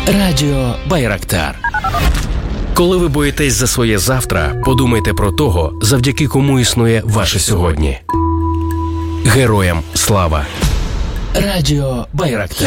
Радіо Байрактар. Коли ви боїтесь за своє завтра, подумайте про того, завдяки кому існує ваше сьогодні. Героям слава. Радіо Байрактар.